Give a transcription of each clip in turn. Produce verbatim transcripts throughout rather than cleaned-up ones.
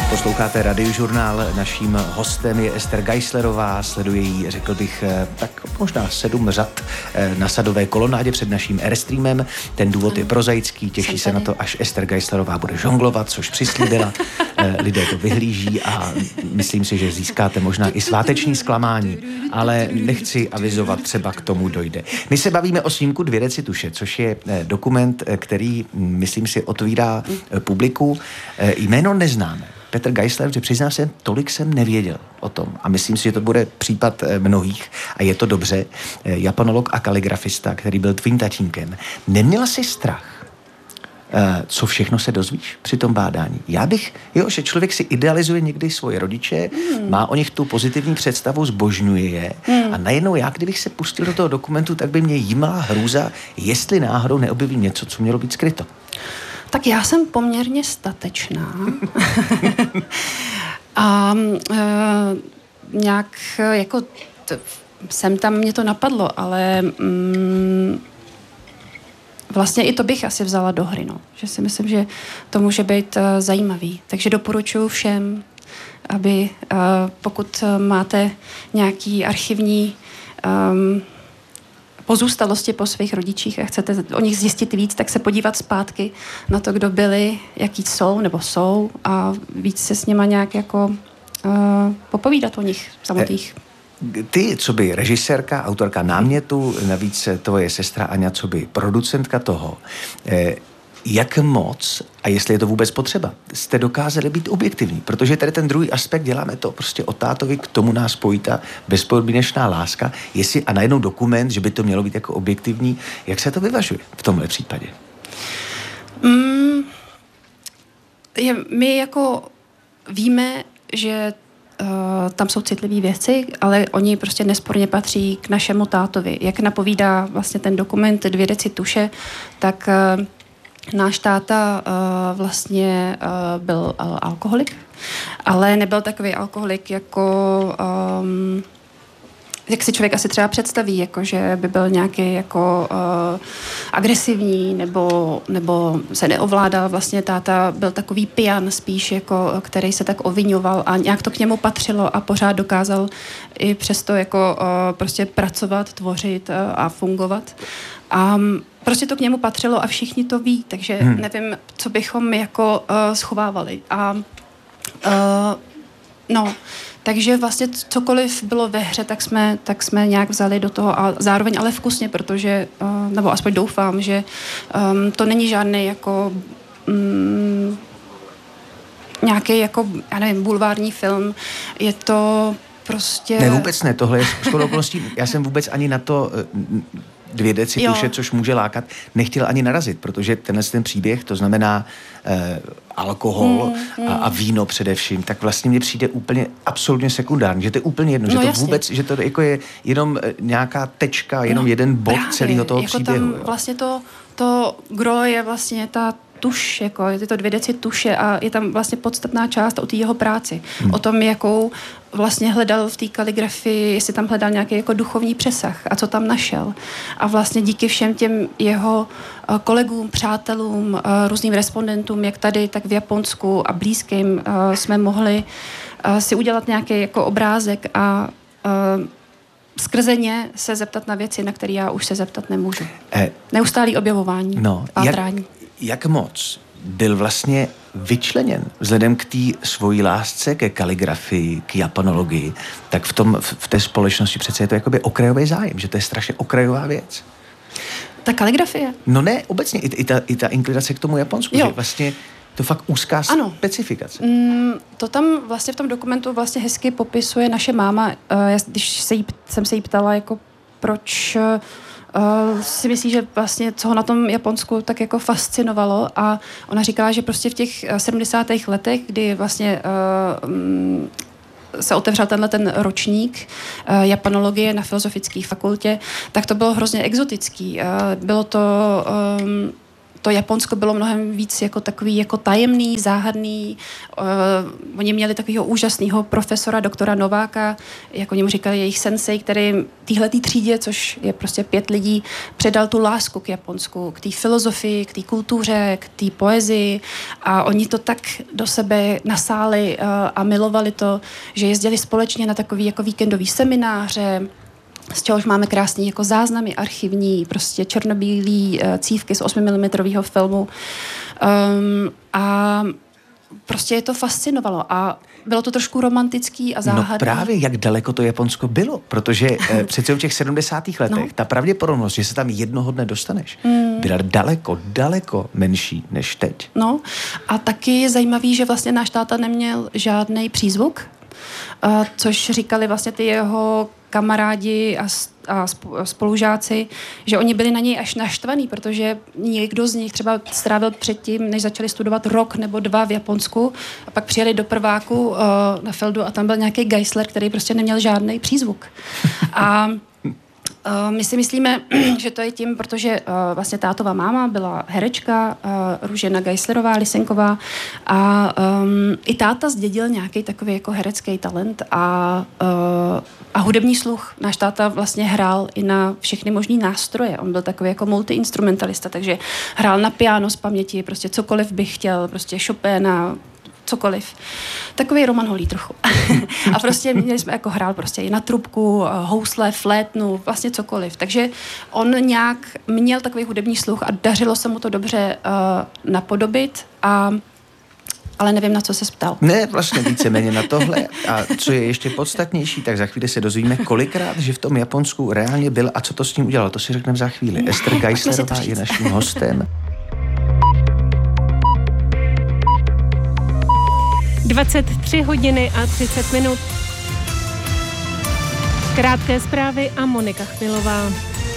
Posloucháte Radiožurnál, naším hostem je Ester Geislerová, sleduje jí, řekl bych, tak možná sedm řad na Sadové kolonádě před naším Airstreamem. Ten důvod je prozaický, těší se na to, až Ester Geislerová bude žonglovat, což přislíbila. Lidé to vyhlíží a myslím si, že získáte možná i sváteční zklamání, ale nechci avizovat, třeba k tomu dojde. My se bavíme o snímku Dvě deci tuše, což je dokument, který, myslím si, otvírá publiku. Jméno neznáme. Petr Geisler, že přiznám se, tolik jsem nevěděl o tom a myslím si, že to bude případ mnohých a je to dobře. Japanolog a kaligrafista, který byl tvým tatínkem. Neměla jsi strach, co všechno se dozvíš při tom bádání? Já bych, jo, že člověk si idealizuje někdy svoje rodiče, hmm. má o nich tu pozitivní představu, zbožňuje je hmm. a najednou já, kdybych se pustil do toho dokumentu, tak by mě jímala hrůza, jestli náhodou neobjevím něco, co mělo být skryto. Tak já jsem poměrně statečná. a e, nějak jako t, sem tam mě to napadlo, ale mm, vlastně i to bych asi vzala do hry, no. Že si myslím, že to může být uh, zajímavý. Takže doporučuji všem, aby uh, pokud máte nějaký archivní um, pozůstalosti po svých rodičích a chcete o nich zjistit víc, tak se podívat zpátky na to, kdo byli, jaký jsou nebo jsou a víc se s nima nějak jako uh, popovídat o nich samotných. Ty, co by režisérka, autorka námětu, navíc tvoje sestra Aňa, co by producentka toho, eh, jak moc, a jestli je to vůbec potřeba, jste dokázali být objektivní, protože tady ten druhý aspekt, děláme to prostě o tátovi, k tomu nás pojí ta bezpodmínečná láska, jestli a najednou dokument, že by to mělo být jako objektivní, jak se to vyvažuje v tomhle případě? Mm, je, my jako víme, že uh, tam jsou citlivé věci, ale oni prostě nesporně patří k našemu tátovi. Jak napovídá vlastně ten dokument Dvě deci tuše, tak uh, náš táta uh, vlastně uh, byl uh, alkoholik, ale nebyl takový alkoholik jako, um, jak si člověk asi třeba představí, jako že by byl nějaký jako uh, agresivní nebo, nebo se neovládal. Vlastně táta byl takový pijan spíš, jako, který se tak oviňoval a nějak to k němu patřilo a pořád dokázal i přesto jako uh, prostě pracovat, tvořit uh, a fungovat. A um, prostě to k němu patřilo a všichni to ví, takže hmm. nevím, co bychom jako uh, schovávali. A uh, no, takže vlastně cokoliv bylo ve hře, tak jsme, tak jsme nějak vzali do toho a zároveň ale vkusně, protože, uh, nebo aspoň doufám, že um, to není žádný jako um, nějaký jako, já nevím, bulvární film, je to prostě... Ne, vůbec ne, tohle je shodou okolností, já jsem vůbec ani na to... Dvě deci tuše, což může lákat, nechtěl ani narazit, protože tenhle ten příběh, to znamená eh, alkohol mm, mm. A, a víno především, tak vlastně mně přijde úplně absolutně sekundární, že to je úplně jedno, no, že to jasně. vůbec, že to jako je jenom nějaká tečka, jenom no, jeden bod právě, celého toho jako příběhu. Tam vlastně to, to gro je vlastně ta tuš, jako je to Dvě deci tuše a je tam vlastně podstatná část o té jeho práci. Hmm. O tom, jakou vlastně hledal v té kaligrafii, jestli tam hledal nějaký jako duchovní přesah a co tam našel. A vlastně díky všem těm jeho kolegům, přátelům, různým respondentům, jak tady, tak v Japonsku a blízkým jsme mohli si udělat nějaký jako obrázek a skrze ně se zeptat na věci, na které já už se zeptat nemůžu. Eh, Neustálý objevování, no, pátrání. Jak, jak moc byl vlastně vyčleněn vzhledem k té svojí lásce ke kaligrafii, k japanologii, tak v, tom, v, v té společnosti přece je to jakoby okrajový zájem, že to je strašně okrajová věc. Ta kaligrafie? No ne, obecně, i, i, ta, i ta inklinace k tomu Japonsku, jo. Že vlastně to fakt úzká ano. specifikace. Mm, to tam vlastně v tom dokumentu vlastně hezky popisuje naše máma. Uh, já, když se jí, jsem se jí ptala, jako proč uh, si myslí, že vlastně co ho na tom Japonsku tak jako fascinovalo a ona říkala, že prostě v těch sedmdesátých letech, kdy vlastně uh, um, se otevřel tenhle ten ročník uh, japanologie na filozofické fakultě, tak to bylo hrozně exotický. Uh, bylo to um, to Japonsko bylo mnohem víc jako takový jako tajemný, záhadný. Uh, oni měli takového úžasného profesora, doktora Nováka, jako němu říkali jejich sensei, který téhletý třídě, což je prostě pět lidí, předal tu lásku k Japonsku, k té filozofii, k té kultuře, k té poezii a oni to tak do sebe nasáli uh, a milovali to, že jezdili společně na takový jako víkendový semináře, z čehož máme krásný jako záznamy archivní, prostě černobílý uh, cívky z osmi milimetrů filmu. Um, a prostě je to fascinovalo a bylo to trošku romantický a záhadný. No právě, jak daleko to Japonsko bylo, protože eh, přece v těch sedmdesátých letech no. ta pravděpodobnost, že se tam jednoho dne dostaneš, mm. byla daleko, daleko menší než teď. No a taky je zajímavý, že vlastně náš táta neměl žádný přízvuk, uh, což říkali vlastně ty jeho kamarádi a, a spolužáci, že oni byli na něj až naštvaný, protože někdo z nich třeba strávil předtím, než začali studovat rok nebo dva v Japonsku a pak přijeli do prváku uh, na Feldu a tam byl nějaký Geisler, který prostě neměl žádný přízvuk. A Uh, my si myslíme, že to je tím, protože uh, vlastně tátová máma byla herečka, uh, Růžena Geislerová, Lisenková a um, i táta zdědil nějaký takový jako herecký talent a, uh, a hudební sluch. Náš táta vlastně hrál i na všechny možný nástroje. On byl takový jako multiinstrumentalista, takže hrál na piano z paměti, prostě cokoliv bych chtěl, prostě Chopina, cokoliv. Takový Roman Holý trochu. A prostě měli jsme jako hrál prostě i na trubku, housle, flétnu, vlastně cokoliv. Takže on nějak měl takový hudební sluch a dařilo se mu to dobře uh, napodobit a ale nevím, na co se ptal. Ne, vlastně víceméně na tohle. A co je ještě podstatnější, tak za chvíli se dozvíme, kolikrát, že v tom Japonsku reálně byl a co to s ním udělal. To si řekneme za chvíli. Ester Geislerová je naším hostem. dvacet tři hodiny a třicet minut. Krátké zprávy a Monika Chmilová.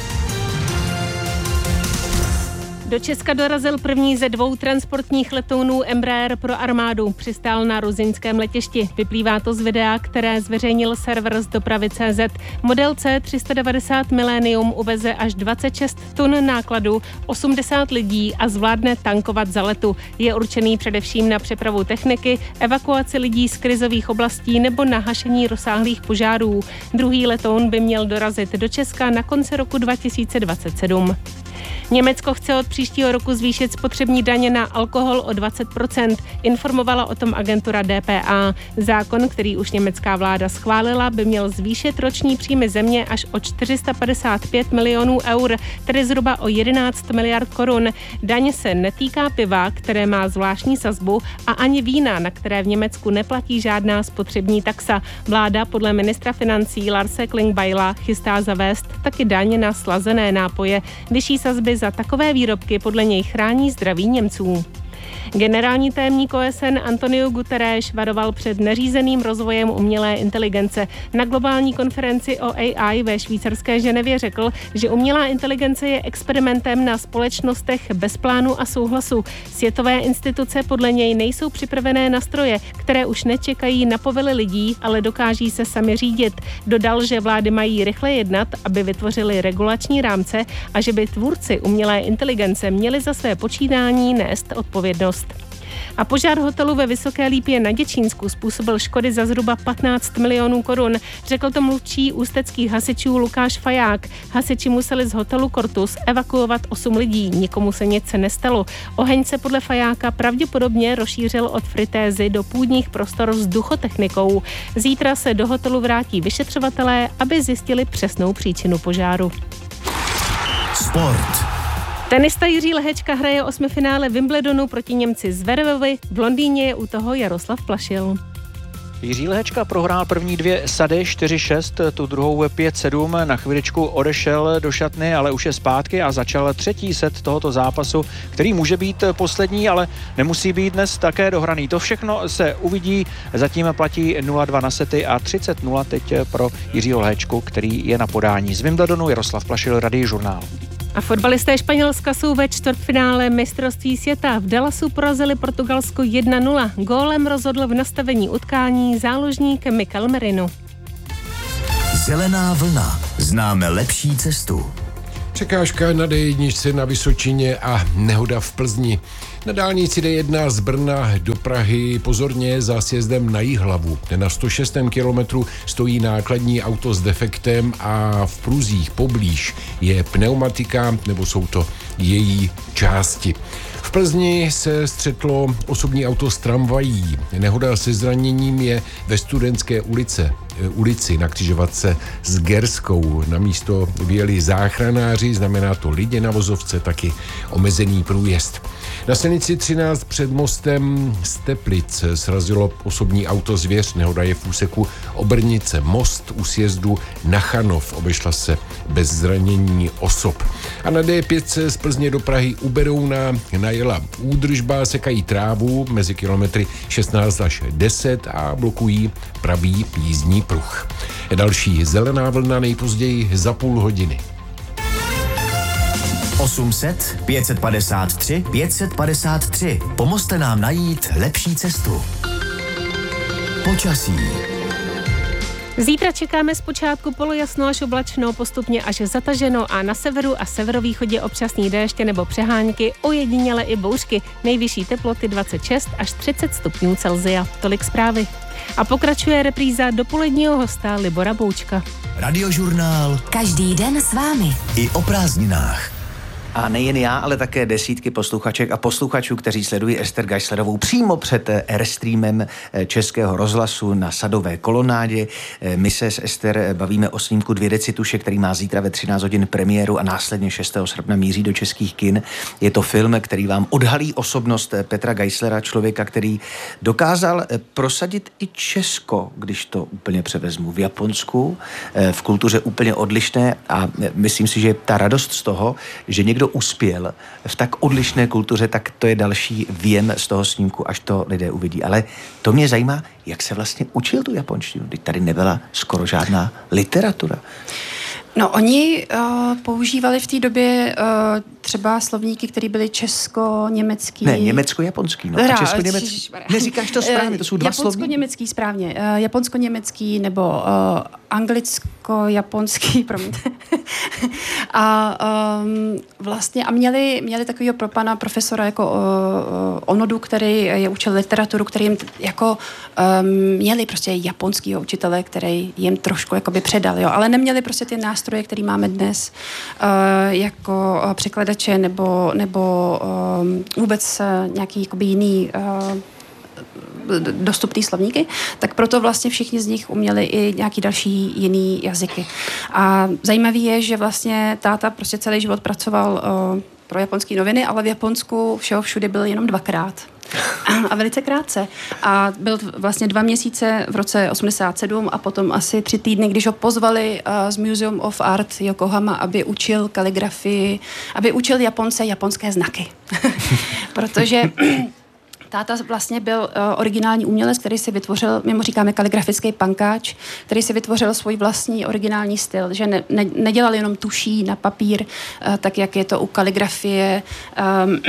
Do Česka dorazil první ze dvou transportních letounů Embraer pro armádu. Přistál na ruzyňském letišti. Vyplývá to z videa, které zveřejnil server z dopravy tečka cé zet. Model C tři sta devadesát Millennium uveze až dvacet šest tun nákladu, osmdesát lidí a zvládne tankovat za letu. Je určený především na přepravu techniky, evakuaci lidí z krizových oblastí nebo na hašení rozsáhlých požárů. Druhý letoun by měl dorazit do Česka na konci roku dva tisíce dvacet sedm. Německo chce od příštího roku zvýšit spotřební daně na alkohol o dvacet procent, informovala o tom agentura D P A. Zákon, který už německá vláda schválila, by měl zvýšit roční příjmy země až o čtyři sta padesát pět milionů eur, tedy zhruba o jedenáct miliard korun. Daň se netýká piva, které má zvláštní sazbu, a ani vína, na které v Německu neplatí žádná spotřební taxa. Vláda podle ministra financí Larse Klingbeila chystá zavést taky daň na slazené nápoje. Vyšší sazby za takové výrobky podle něj chrání zdraví Němců. Generální tajemník O S N Antonio Guterres varoval před neřízeným rozvojem umělé inteligence. Na globální konferenci o A I ve švýcarské Ženevě řekl, že umělá inteligence je experimentem na společnostech bez plánu a souhlasu. Světové instituce podle něj nejsou připravené na stroje, které už nečekají na povely lidí, ale dokáží se sami řídit. Dodal, že vlády mají rychle jednat, aby vytvořili regulační rámce a že by tvůrci umělé inteligence měli za své počínání nést odpovědnost. A požár hotelu ve Vysoké Lípě na Děčínsku způsobil škody za zhruba patnáct milionů korun. Řekl to mluvčí ústeckých hasičů Lukáš Faják. Hasiči museli z hotelu Cortus evakuovat osm lidí, nikomu se nic nestalo. Oheň se podle Fajáka pravděpodobně rozšířil od fritézy do půdních prostor vzduchotechnikou. Zítra se do hotelu vrátí vyšetřovatelé, aby zjistili přesnou příčinu požáru. Sport. Tenista Jiří Lehečka hraje osmifinále Wimbledonu proti Němci Zverevovi, v Londýně je u toho Jaroslav Plašil. Jiří Lehečka prohrál první dvě sady čtyři šest, tu druhou pět sedm, na chvíličku odešel do šatny, ale už je zpátky a začal třetí set tohoto zápasu, který může být poslední, ale nemusí být dnes také dohraný. To všechno se uvidí, zatím platí nula dva na sety a třicet nula teď pro Jiřího Lehečku, který je na podání. Z Wimbledonu Jaroslav Plašil, Radiožurnál. A fotbalisté Španělska jsou ve čtvrtfinále mistrovství světa. V Dallasu porazili Portugalsko jedna nula. Gólem rozhodl v nastavení utkání záložník Mikel Merino. Zelená vlna. Známe lepší cestu. Překážka na dé jedna na Vysočině a nehoda v Plzni. Na dálnici dé jedna z Brna do Prahy pozorně za sjezdem na Jihlavu. Na sto šestém kilometru stojí nákladní auto s defektem a v průzích poblíž je pneumatika, nebo jsou to její části. V Plzni se střetlo osobní auto s tramvají. Nehoda se zraněním je ve Studentské ulice, ulici na křižovatce s Gerskou. Na místo vyjeli záchranáři, znamená to lidi na vozovce, taky omezený průjezd. Na silnici třináct před mostem Steplic srazilo osobní auto Zvěř. Nehoda je v úseku Obrnice Most u sjezdu na Chanov. Obešla se bez zranění osob. A na dé pět z Plzně do Prahy u Berouna najela údržba, sekají trávu mezi kilometry šestnáct až deset a blokují pravý jízdní pruh. Další zelená vlna nejpozději za půl hodiny. osm set, pět set padesát tři, pět set padesát tři. Pomozte nám najít lepší cestu. Počasí. Zítra čekáme zpočátku polojasno až oblačno, postupně až zataženo a na severu a severovýchodě občasný déště nebo přehánky, ojediněle i bouřky. Nejvyšší teploty dvacet šest až třicet stupňů Celsia. Tolik zprávy. A pokračuje repríza dopoledního hosta Libora Boučka. Radiožurnál. Každý den s vámi. I o prázdninách. A nejen já, ale také desítky posluchaček a posluchačů, kteří sledují Ester Geislerovou přímo před Airstreamem Českého rozhlasu na Sadové kolonádě. My se s Ester bavíme o snímku Dvě decituše, který má zítra ve třináct hodin premiéru a následně šestého srpna míří do českých kin. Je to film, který vám odhalí osobnost Petra Geislera, člověka, který dokázal prosadit i Česko, když to úplně převezmu, v Japonsku, v kultuře úplně odlišné, a myslím si, že ta radost z toho, že někdo uspěl v tak odlišné kultuře, tak to je další věm z toho snímku, až to lidé uvidí. Ale to mě zajímá, jak se vlastně učil tu japonštinu. Teď tady nebyla skoro žádná literatura. No, oni uh, používali v té době uh, třeba slovníky, které byly česko-německý. Ne, německo-japonský, no. A česko-německý. Neříkáš to správně, to jsou dva slovníky. Japonsko-německý, správně. Uh, japonsko-německý nebo uh, anglicko-japonský, promiňte. a um, vlastně, a měli, měli takového pro pana profesora jako uh, Onodu, který je učil literaturu, který jim t- jako um, měli prostě japonskýho učitele, který jim trošku jakoby předal, jo, ale neměli prostě ty nástroje, který máme dnes uh, jako uh, překladače nebo, nebo um, vůbec uh, nějaký jakoby jiný uh, dostupný slovníky, tak proto vlastně všichni z nich uměli i nějaký další jiný jazyky. A zajímavý je, že vlastně táta prostě celý život pracoval uh, pro japonské noviny, ale v Japonsku všeho všude byl jenom dvakrát. A velice krátce. A byl vlastně dva měsíce v roce osmdesát sedm a potom asi tři týdny, když ho pozvali uh, z Museum of Art Yokohama, aby učil kaligrafii, aby učil Japonce japonské znaky. Protože táta vlastně byl uh, originální umělec, který si vytvořil, my mu říkáme kaligrafický pankáč, který si vytvořil svůj vlastní originální styl, že ne, ne, nedělal jenom tuší na papír, uh, tak jak je to u kaligrafie um,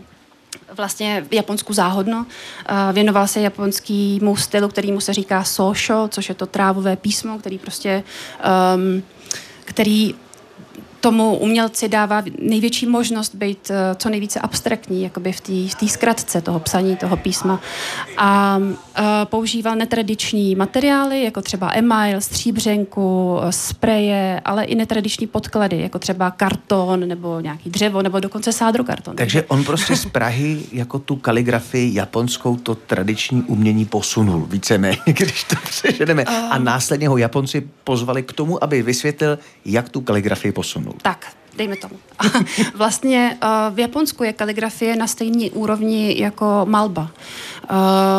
vlastně v Japonsku záhodno. Uh, věnoval se japonskému stylu, kterýmu se říká sosho, což je to trávové písmo, který prostě um, který tomu umělci dává největší možnost být uh, co nejvíce abstraktní, jakoby v té v té zkratce toho psaní, toho písma. A uh, používal netradiční materiály, jako třeba email, stříbřenku, spreje, ale i netradiční podklady, jako třeba karton, nebo nějaký dřevo, nebo dokonce sádrokarton. Takže on prostě z Prahy jako tu kaligrafii japonskou, to tradiční umění posunul víceméně, když to přeženeme. Um, A následně ho Japonci pozvali k tomu, aby vysvětlil, jak tu kaligrafii posunul. Tak, dejme tomu. Vlastně uh, v Japonsku je kaligrafie na stejné úrovni jako malba. Uh,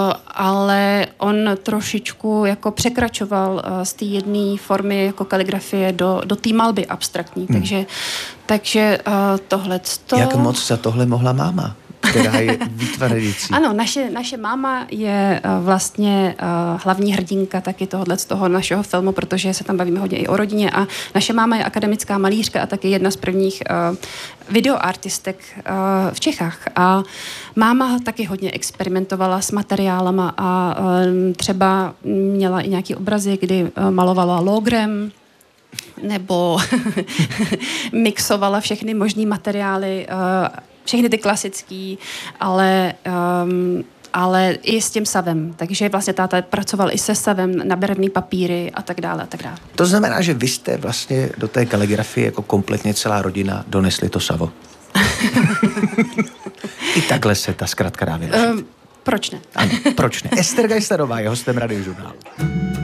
ale on trošičku jako překračoval uh, z té jedné formy jako kaligrafie do, do té malby abstraktní. Hmm. Takže, takže uh, tohleto... Jak moc za tohle mohla máma, která je výtvarnicí? Ano, naše, naše máma je uh, vlastně uh, hlavní hrdinka taky tohohle z toho našeho filmu, protože se tam bavíme hodně i o rodině a naše máma je akademická malířka a taky jedna z prvních uh, videoartistek uh, v Čechách. A máma taky hodně experimentovala s materiálama a uh, třeba měla i nějaký obrazy, kdy uh, malovala logrem, nebo mixovala všechny možný materiály, uh, všechny ty klasický, ale um, ale i s tím savem. Takže vlastně táta pracoval i se savem na barevný papíry a tak dále a tak dále. To znamená, že vy jste vlastně do té kaligrafie jako kompletně celá rodina donesli to savo. I takhle se ta zkratka dá vyložit. Um, proč ne? Ano, proč ne? Ester Geislerová je hostem Radiožurnálu.